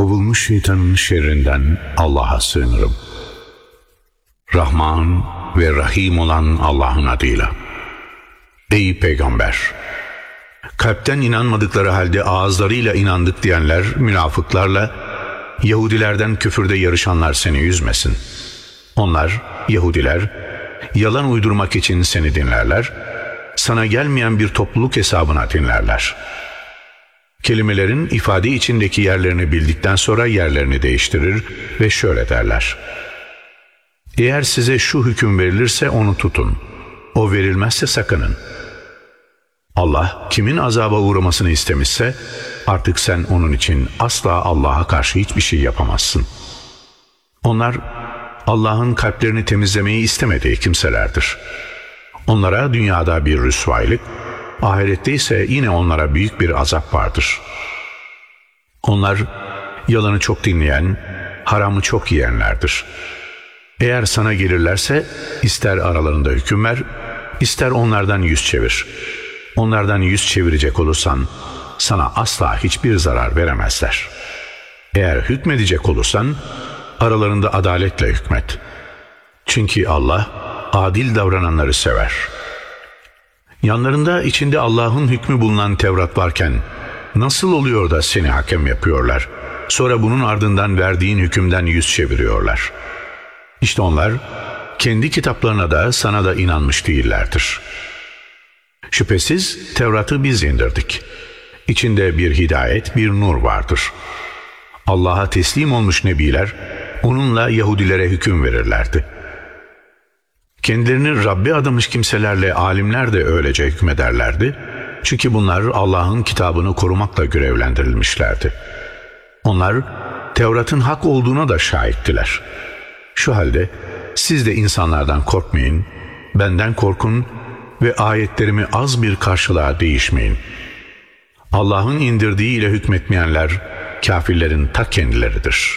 Kovulmuş şeytanın şerrinden Allah'a sığınırım. Rahman ve Rahim olan Allah'ın adıyla. Ey Peygamber! Kalpten inanmadıkları halde ağızlarıyla inandık diyenler, münafıklarla, Yahudilerden küfürde yarışanlar seni üzmesin. Onlar, Yahudiler, yalan uydurmak için seni dinlerler, sana gelmeyen bir topluluk hesabına dinlerler. Kelimelerin ifade içindeki yerlerini bildikten sonra yerlerini değiştirir ve şöyle derler: eğer size şu hüküm verilirse onu tutun, o verilmezse sakının. Allah kimin azaba uğramasını istemişse artık sen onun için asla Allah'a karşı hiçbir şey yapamazsın. Onlar Allah'ın kalplerini temizlemeyi istemediği kimselerdir. Onlara dünyada bir rüsvaylık, ahirette ise yine onlara büyük bir azap vardır. Onlar yalanı çok dinleyen, haramı çok yiyenlerdir. Eğer sana gelirlerse ister aralarında hüküm ver, ister onlardan yüz çevir. Onlardan yüz çevirecek olursan sana asla hiçbir zarar veremezler. Eğer hükmedecek olursan aralarında adaletle hükmet. Çünkü Allah adil davrananları sever. Yanlarında içinde Allah'ın hükmü bulunan Tevrat varken nasıl oluyor da seni hakem yapıyorlar? Sonra bunun ardından verdiğin hükümden yüz çeviriyorlar. İşte onlar kendi kitaplarına da sana da inanmış değillerdir. Şüphesiz Tevrat'ı biz indirdik. İçinde bir hidayet, bir nur vardır. Allah'a teslim olmuş nebiler onunla Yahudilere hüküm verirlerdi. Kendilerini Rabbi adamış kimselerle alimler de öylece hükmederlerdi. Çünkü bunlar Allah'ın kitabını korumakla görevlendirilmişlerdi. Onlar Tevrat'ın hak olduğuna da şahittiler. Şu halde siz de insanlardan korkmayın, benden korkun ve ayetlerimi az bir karşılığa değişmeyin. Allah'ın indirdiğiyle hükmetmeyenler kafirlerin ta kendileridir.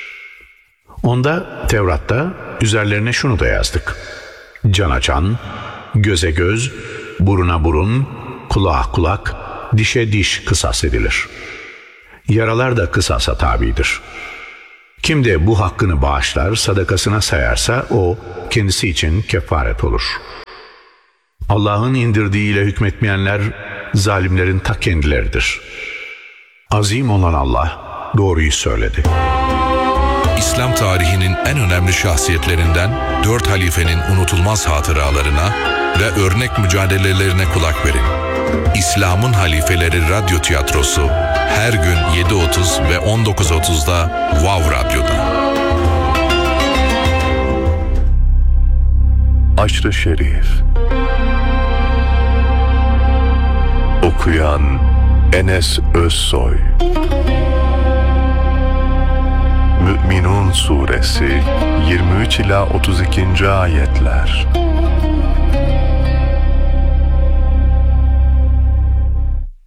Onda, Tevrat'ta üzerlerine şunu da yazdık: cana can, göze göz, buruna burun, kulağa kulak, dişe diş kısas edilir. Yaralar da kısasa tabidir. Kim de bu hakkını bağışlar, sadakasına sayarsa o kendisi için kefaret olur. Allah'ın indirdiğiyle hükmetmeyenler zalimlerin ta kendileridir. Azim olan Allah doğruyu söyledi. İslam tarihinin en önemli şahsiyetlerinden 4 halifenin unutulmaz hatıralarına ve örnek mücadelelerine kulak verin. İslam'ın Halifeleri Radyo Tiyatrosu her gün 7.30 ve 19.30'da Wow Radyo'da. Aşr-ı Şerif. Okuyan Enes Özsoy. Mü'minun Suresi 23 ila 32. ayetler.